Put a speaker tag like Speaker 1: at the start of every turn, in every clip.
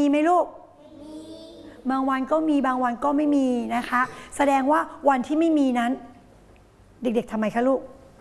Speaker 1: ไหมลูกบางวันก็มีบางวันก็ไม่มีนะคะแสดงว่าวันที่ไม่มีนั้นเด็กๆทำไมคะลูก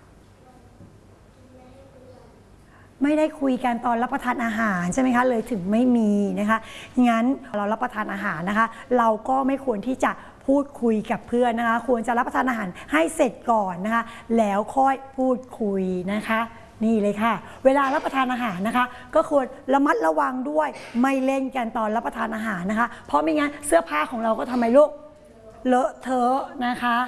Speaker 1: ไม่ได้คุยกันตอนรับประทานอาหารใช่ไหมคะเลยถึงไม่มีนะคะงั้นเรารับประทานอาหารนะคะเราก็ไม่ควรที่จะพูดคุยกับเพื่อนนะคะควรจะรับประทานอาหารให้เสร็จก่อนนะคะแล้วค่อยพูดคุยนะคะนี่เลยค่ะเวลารับประทานอาหารนะคะก็ควรระมัดระวังด้วยไม่เล่นกันตอนรับประทานอาหารนะคะเพราะไม่งั้นเสื้อผ้าของเราก็ทำไมลูกเลอะเทอะนะคะ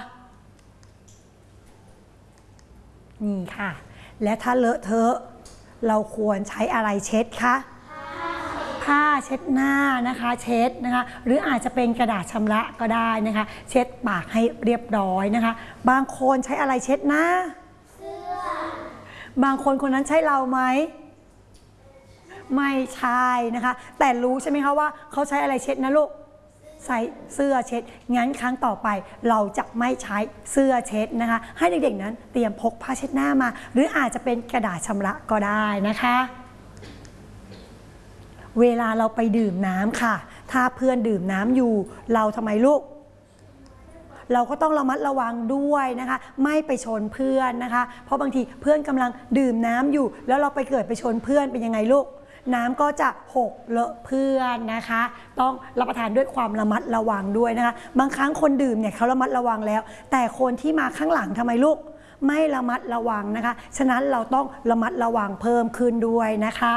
Speaker 1: นี่ค่ะและถ้าเลอะเทอะเราควรใช้อะไรเช็ดคะผ้าเช็ดหน้านะคะเช็ดนะคะหรืออาจจะเป็นกระดาษชำระก็ได้นะคะเช็ดปากให้เรียบร้อยนะคะบางคนใช้อะไรเช็ดหน้าบางคนคนนั้นใช่เราไหมไม่ใช่นะคะแต่รู้ใช่ไหมคะว่าเขาใช้อะไรเช็ดนะลูกใส่เสื้อเช็ดงั้นครั้งต่อไปเราจะไม่ใช้เสื้อเช็ดนะคะให้เด็กๆนั้นเตรียมพกผ้าเช็ดหน้ามาหรืออาจจะเป็นกระดาษชำระก็ได้นะคะเวลาเราไปดื่มน้ำค่ะถ้าเพื่อนดื่มน้ำอยู่เราทำไมลูกเราก็ต้องระมัดระวังด้วยนะคะไม่ไปชนเพื่อนนะคะเพราะบางทีเพื่อนกำลังดื่มน้ำอยู่แล้วเราไปเกิดไปชนเพื่อนเป็นยังไงลูกน้ำก็จะหกเลอะเพื่อนนะคะต้องรับประทานด้วยความระมัดระวังด้วยนะคะบางครั้งคนดื่มเนี่ยเขาระมัดระวังแล้วแต่คนที่มาข้างหลังทำไมลูกไม่ระมัดระวังนะคะฉะนั้นเราต้องระมัดระวังเพิ่มขึ้นด้วยนะคะ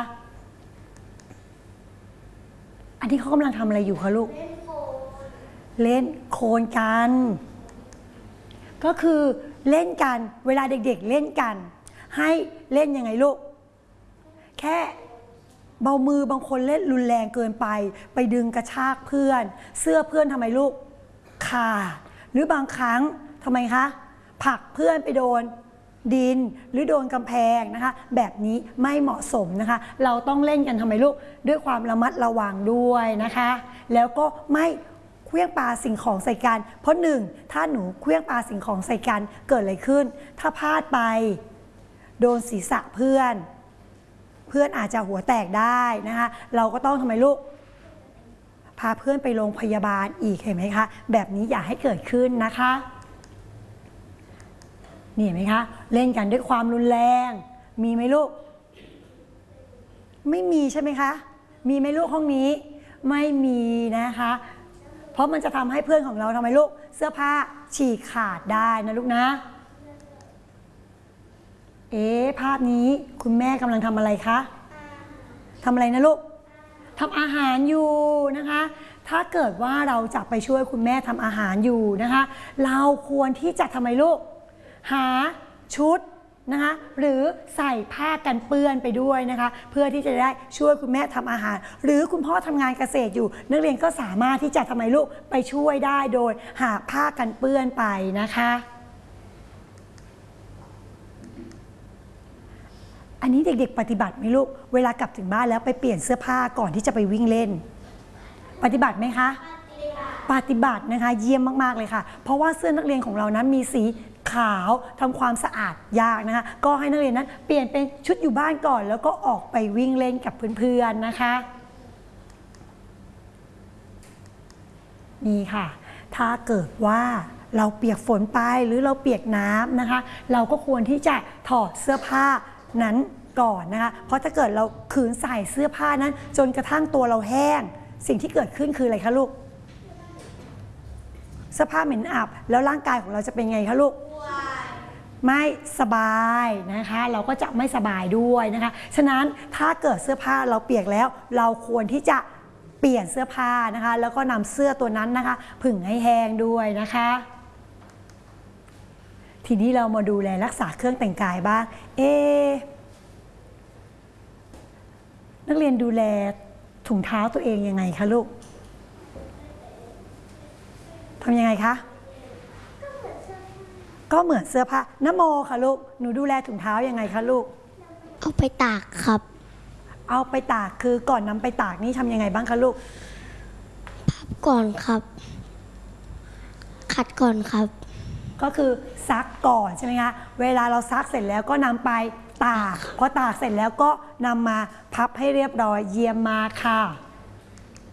Speaker 1: อันนี้เขากำลังทำอะไรอยู่คะลูกเล่นโคลนกันก็คือเล่นกันเวลาเด็กๆเล่นกันให้เล่นยังไงลูกแค่เบามือบางคนเล่นรุนแรงเกินไปดึงกระชากเพื่อนเสื้อเพื่อนทำไมลูกขาดหรือบางครั้งทำไมคะผลักเพื่อนไปโดนดินหรือโดนกำแพงนะคะแบบนี้ไม่เหมาะสมนะคะเราต้องเล่นกันทำไมลูกด้วยความระมัดระวังด้วยนะคะแล้วก็ไม่เคลื่องปาสิ่งของใส่กันเพราะหนึ่งถ้าหนูเคลื่องปาสิ่งของใส่กันเกิดอะไรขึ้นถ้าพลาดไปโดนศีรษะเพื่อนอาจจะหัวแตกได้นะคะเราก็ต้องทำไมลูกพาเพื่อนไปโรงพยาบาลอีกเห็นไหมคะแบบนี้อย่าให้เกิดขึ้นนะคะนี่เห็นไหมคะเล่นกันด้วยความรุนแรงมีไหมลูกไม่มีใช่ไหมคะมีไหมลูกห้องนี้ไม่มีนะคะเพราะมันจะทำให้เพื่อนของเราทำไมลูกเสื้อผ้าฉีกขาดได้นะลูกนะภาพนี้คุณแม่กำลังทำอะไรคะทำอะไรนะลูกทำอาหารอยู่นะคะถ้าเกิดว่าเราจะไปช่วยคุณแม่ทำอาหารอยู่นะคะเราควรที่จะทำไมลูกหาชุดนะคะหรือใส่ผ้ากันเปื้อนไปด้วยนะคะเพื่อที่จะได้ช่วยคุณแม่ทำอาหารหรือคุณพ่อทำงานเกษตรอยู่นักเรียนก็สามารถที่จะทำไมลูกไปช่วยได้โดยหาผ้ากันเปื้อนไปนะคะอันนี้เด็กๆปฏิบัติไหมลูกเวลากลับถึงบ้านแล้วไปเปลี่ยนเสื้อผ้าก่อนที่จะไปวิ่งเล่นปฏิบัติไหมคะปฏิบัตินะคะเยี่ยมมากๆเลยค่ะเพราะว่าเสื้อนักเรียนของเรานั้นมีสีขาวทำความสะอาดยากนะคะก็ให้นักเรียนนั้นเปลี่ยนเป็นชุดอยู่บ้านก่อนแล้วก็ออกไปวิ่งเล่นกับเพื่อนๆนะคะนี่ค่ะถ้าเกิดว่าเราเปียกฝนไปหรือเราเปียกน้ำนะคะเราก็ควรที่จะถอดเสื้อผ้านั้นก่อนนะคะเพราะถ้าเกิดเราขืนใส่เสื้อผ้านั้นจนกระทั่งตัวเราแห้งสิ่งที่เกิดขึ้นคืออะไรคะลูกเสื้อผ้าเหม็นอับแล้วร่างกายของเราจะเป็นไงคะลูกไม่สบายนะคะเราก็จะไม่สบายด้วยนะคะฉะนั้นถ้าเกิดเสื้อผ้าเราเปียกแล้วเราควรที่จะเปลี่ยนเสื้อผ้านะคะแล้วก็นำเสื้อตัวนั้นนะคะผึ่งให้แห้งด้วยนะคะทีนี้เรามาดูแลรักษาเครื่องแต่งกายบ้างนักเรียนดูแลถุงเท้าตัวเองยังไงคะลูกทำยังไงคะก็เหมือนเสื้อผ้านโมค่ะลูกหนูดูแลถุงเท้ายังไงคะลูก
Speaker 2: เอาไปตากครับ
Speaker 1: เอาไปตากคือก่อนนำไปตากนี่ทำยังไงบ้างคะลูก
Speaker 2: พับก่อนครับขัดก่อนครับ
Speaker 1: ก็คือซักก่อนใช่ไหมคะเวลาเราซักเสร็จแล้วก็นำไปตากพอตากเสร็จแล้วก็นำมาพับให้เรียบร้อยเยี่ยมมากค่ะ